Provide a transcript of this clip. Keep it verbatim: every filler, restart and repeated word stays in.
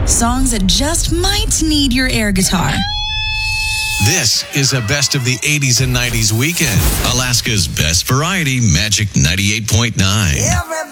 Songs that just might need your air guitar. This is a best of the eighties and nineties weekend. Alaska's best variety, Magic ninety-eight point nine.